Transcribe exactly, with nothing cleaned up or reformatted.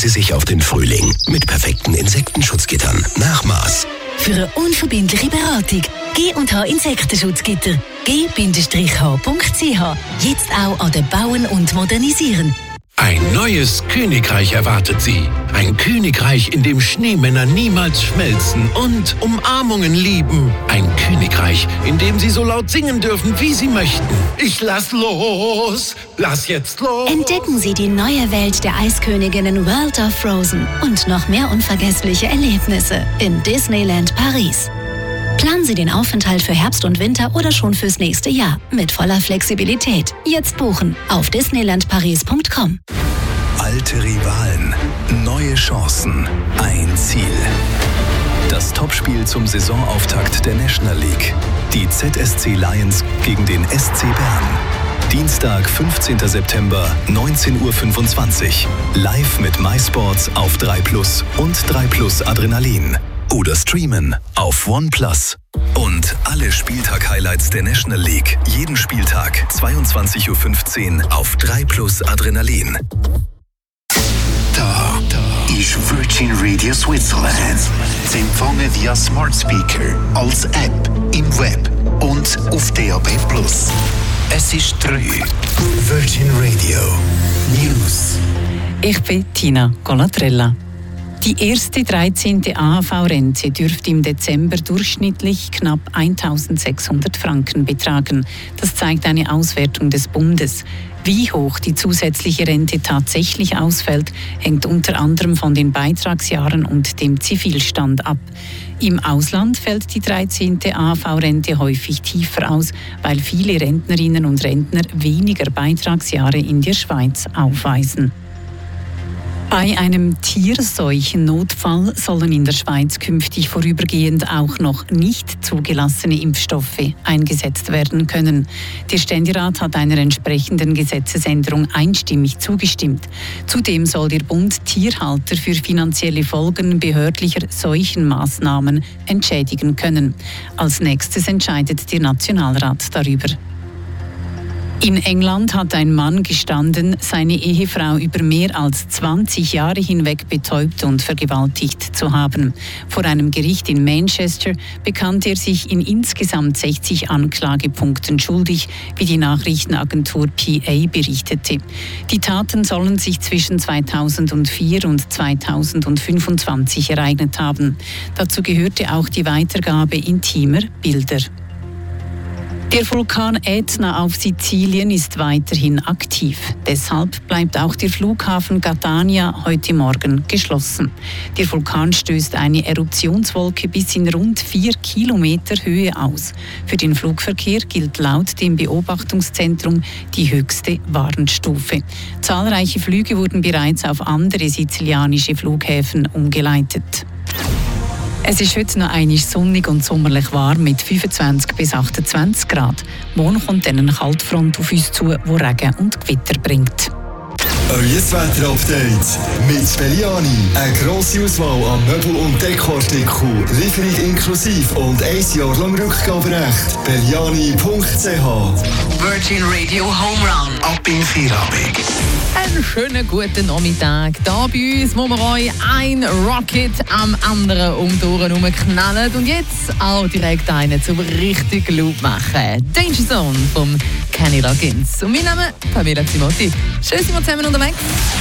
Sie sich auf den Frühling mit perfekten Insektenschutzgittern. Nachmaß. Für eine unverbindliche Beratung G und H Insektenschutzgitter. g Bindestrich h punkt c h. Jetzt auch an den Bauen und Modernisieren. Ein neues Königreich erwartet Sie. Ein Königreich, in dem Schneemänner niemals schmelzen und Umarmungen lieben. Ein Königreich, in dem Sie so laut singen dürfen, wie Sie möchten. Ich lass los! Lass jetzt los! Entdecken Sie die neue Welt der Eisköniginnen World of Frozen und noch mehr unvergessliche Erlebnisse in Disneyland Paris. Planen Sie den Aufenthalt für Herbst und Winter oder schon fürs nächste Jahr mit voller Flexibilität. Jetzt buchen auf disneyland paris punkt com. Alte Rivalen, neue Chancen, ein Ziel. Das Topspiel zum Saisonauftakt der National League. Die Z S C Lions gegen den S C Bern. Dienstag, fünfzehnten September, neunzehn Uhr fünfundzwanzig. Live mit MySports auf drei Plus und drei Plus Adrenalin. Oder streamen auf OnePlus. Und alle Spieltag-Highlights der National League. Jeden Spieltag, zweiundzwanzig Uhr fünfzehn auf drei Plus Adrenalin. Da, da ist Virgin Radio Switzerland. Sie empfangen via Smart Speaker, als App, im Web und auf D A B plus. Es ist drei. Virgin Radio News. Ich bin Tina Colatrella. Die erste dreizehnte A H V-Rente dürfte im Dezember durchschnittlich knapp eintausendsechshundert Franken betragen. Das zeigt eine Auswertung des Bundes. Wie hoch die zusätzliche Rente tatsächlich ausfällt, hängt unter anderem von den Beitragsjahren und dem Zivilstand ab. Im Ausland fällt die dreizehnte A H V-Rente häufig tiefer aus, weil viele Rentnerinnen und Rentner weniger Beitragsjahre in der Schweiz aufweisen. Bei einem Tierseuchennotfall sollen in der Schweiz künftig vorübergehend auch noch nicht zugelassene Impfstoffe eingesetzt werden können. Der Ständerat hat einer entsprechenden Gesetzesänderung einstimmig zugestimmt. Zudem soll der Bund Tierhalter für finanzielle Folgen behördlicher Seuchenmaßnahmen entschädigen können. Als nächstes entscheidet der Nationalrat darüber. In England hat ein Mann gestanden, seine Ehefrau über mehr als zwanzig Jahre hinweg betäubt und vergewaltigt zu haben. Vor einem Gericht in Manchester bekannte er sich in insgesamt sechzig Anklagepunkten schuldig, wie die Nachrichtenagentur P A berichtete. Die Taten sollen sich zwischen zweitausendvier und zweitausendfünfundzwanzig ereignet haben. Dazu gehörte auch die Weitergabe intimer Bilder. Der Vulkan Ätna auf Sizilien ist weiterhin aktiv. Deshalb bleibt auch der Flughafen Catania heute Morgen geschlossen. Der Vulkan stößt eine Eruptionswolke bis in rund vier Kilometer Höhe aus. Für den Flugverkehr gilt laut dem Beobachtungszentrum die höchste Warnstufe. Zahlreiche Flüge wurden bereits auf andere sizilianische Flughäfen umgeleitet. Es ist heute noch einmal sonnig und sommerlich warm mit fünfundzwanzig bis achtundzwanzig Grad. Morgen kommt dann eine Kaltfront auf uns zu, die Regen und Gewitter bringt. Euer Wetter-Update mit Belliani. Eine grosse Auswahl an Möbel- und Dekoartikeln, Lieferung inklusive und ein Jahr lang Rückgaberecht. Belliani punkt c h. Virgin Radio Home Run ab in Feierabend. Einen schönen guten Nachmittag. Hier bei uns muss man euch ein Rocket am anderen um die Ohren herumknallen und jetzt auch direkt einen zum richtig Loop machen. Danger Zone von Kenny Loggins. Und mein Name ist Pamela Zimotti. Schön, sind wir zusammen unterwegs.